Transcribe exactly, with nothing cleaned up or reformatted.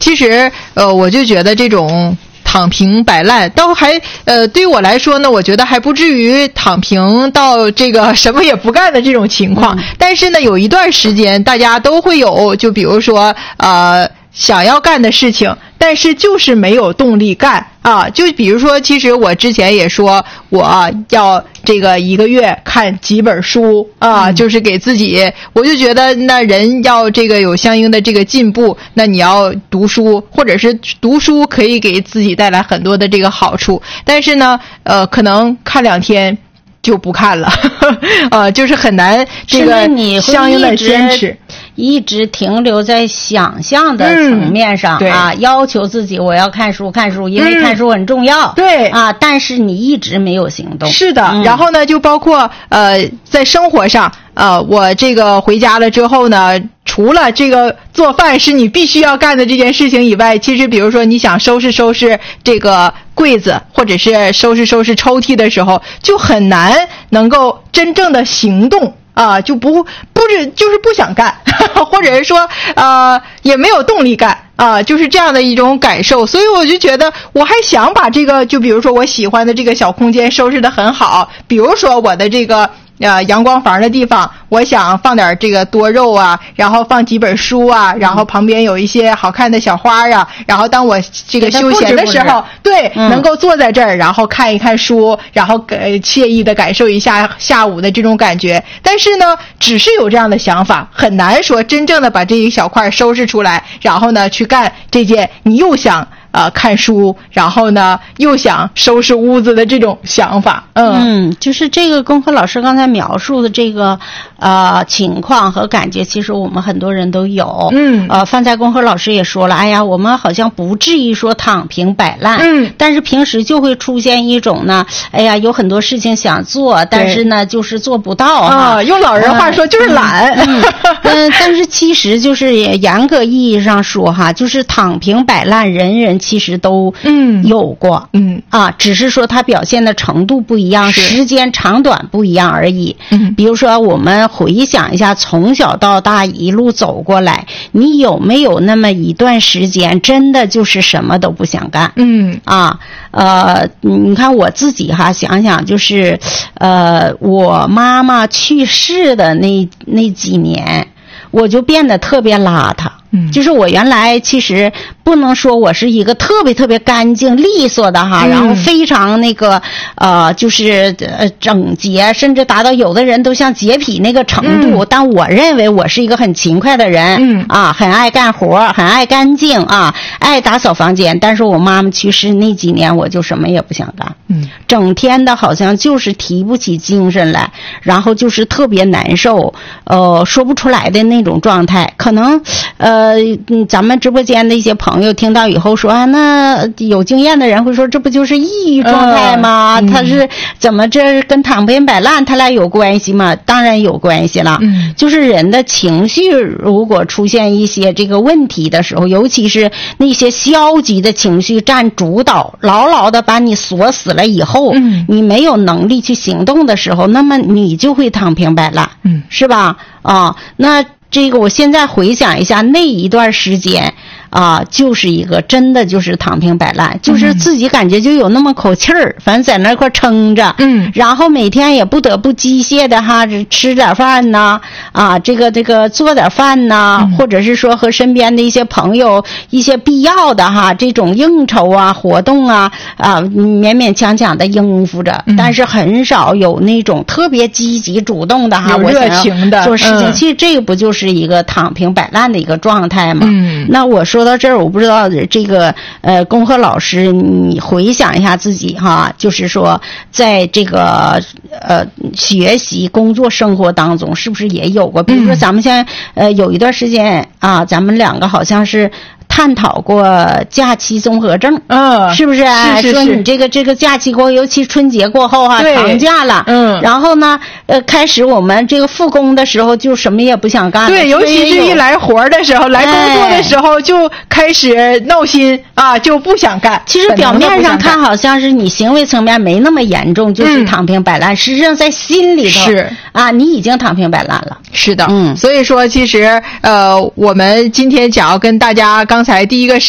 其实呃，我就觉得这种躺平摆烂倒还呃，对于我来说呢，我觉得还不至于躺平到这个什么也不干的这种情况。嗯、但是呢，有一段时间大家都会有，就比如说呃。想要干的事情，但是就是没有动力干啊。就比如说，其实我之前也说我要这个一个月看几本书啊，嗯、就是给自己，我就觉得那人要这个有相应的这个进步，那你要读书，或者是读书可以给自己带来很多的这个好处。但是呢，呃，可能看两天就不看了，呃，就是很难这个相应的坚持。 一直停留在想象的层面上、嗯、啊，要求自己我要看书看书，因为看书很重要。 嗯、对啊，但是你一直没有行动。 是的，嗯、然后呢，就包括呃，在生活上，呃，我这个回家了之后呢，除了这个做饭是你必须要干的这件事情以外，其实比如说你想收拾收拾这个柜子，或者是收拾收拾抽屉的时候，就很难能够真正的行动。啊，就不不是就是不想干，或者是说呃也没有动力干啊，就是这样的一种感受。所以我就觉得我还想把这个，就比如说我喜欢的这个小空间收拾得很好，比如说我的这个呃阳光房的地方，我想放点这个多肉啊，然后放几本书啊，然后旁边有一些好看的小花啊，然后当我这个休闲的时候，对、嗯、能够坐在这儿，然后看一看书，然后呃惬意的感受一下下午的这种感觉。但是呢，只是有这样的想法，很难说真正的把这一小块收拾出来，然后呢去干这件你又想呃看书，然后呢又想收拾屋子的这种想法。嗯嗯，就是这个龚和老师刚才描述的这个呃情况和感觉，其实我们很多人都有。嗯，呃范才龚和老师也说了，哎呀，我们好像不至于说躺平摆烂，嗯，但是平时就会出现一种呢，哎呀，有很多事情想做，但是呢就是做不到啊。用老人话说就是懒。 嗯，嗯但是其实就是严格意义上说哈，就是躺平摆烂，人人其实都嗯有过，嗯啊，只是说它表现的程度不一样，时间长短不一样而已。嗯，比如说我们回想一下，从小到大一路走过来，你有没有那么一段时间真的就是什么都不想干？嗯啊，呃，你看我自己哈，想想就是呃，我妈妈去世的那那几年，我就变得特别邋遢。嗯，就是我原来其实不能说我是一个特别特别干净利索的哈，嗯、然后非常那个呃，就是呃整洁，甚至达到有的人都像洁癖那个程度。嗯、但我认为我是一个很勤快的人，嗯啊，很爱干活，很爱干净啊，爱打扫房间。但是我妈妈去世那几年，我就什么也不想干，嗯，整天的好像就是提不起精神来，然后就是特别难受，呃，说不出来的那种状态，可能呃。呃，咱们直播间的一些朋友听到以后说啊，那有经验的人会说，这不就是抑郁状态吗？呃、他是怎么这跟躺平摆烂他俩有关系吗？当然有关系了。嗯，就是人的情绪如果出现一些这个问题的时候，尤其是那些消极的情绪占主导，牢牢的把你锁死了以后，嗯，你没有能力去行动的时候，那么你就会躺平摆烂，嗯，是吧？啊，那。这个我现在回想一下那一段时间啊，就是一个真的就是躺平摆烂，就是自己感觉就有那么口气儿，反正在那块撑着，嗯，然后每天也不得不机械的哈吃点饭呐，啊，这个这个做点饭呐，嗯、或者是说和身边的一些朋友一些必要的哈这种应酬啊活动啊啊勉勉强强的应付着，嗯、但是很少有那种特别积极主动的哈， 有热情的做事情。嗯、其实这个不就是一个躺平摆烂的一个状态吗？嗯，那我说。说到这儿，我不知道这个呃，龚和老师，你回想一下自己哈，就是说，在这个呃学习、工作、生活当中，是不是也有过？比如说，咱们现在呃有一段时间啊，咱们两个好像是。探讨过假期综合症，嗯，是不是？ 是是是。 说你这个这个假期过，尤其春节过后哈，长假了，嗯，然后呢，呃，开始我们这个复工的时候就什么也不想干了， 对，尤其是一来活的时候，来工作的时候就开始闹心、哎、啊，就不想干。 其实表面上看好像是你行为层面没那么严重，就是躺平摆烂，嗯、实际上在心里头是啊，你已经躺平摆烂了。 是的，嗯，所以说其实呃，我们今天想要跟大家刚才第一个